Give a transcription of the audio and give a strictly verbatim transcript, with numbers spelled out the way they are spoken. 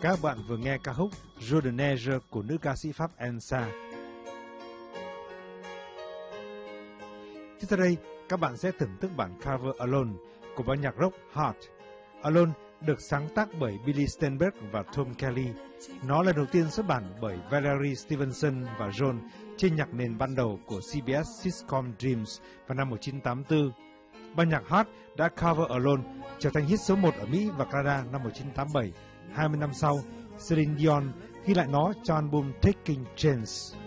Các bạn vừa nghe ca khúc Jour de Neige của nữ ca sĩ Pháp Elsa. Tiếp theo đây, các bạn sẽ thưởng thức bản cover Alone của ban nhạc rock Heart. Alone được sáng tác bởi Billy Steinberg và Tom Kelly. Nó là đầu tiên xuất bản bởi Valerie Stevenson và John trên nhạc nền ban đầu của xê bê ét sitcom Dreams vào năm một nghìn chín trăm tám mươi tư. Ban nhạc Heart đã cover Alone, trở thành hit số một ở Mỹ và Canada năm một nghìn chín trăm tám mươi bảy. hai mươi năm sau, Celine Dion ghi lại nó cho album Taking Chance.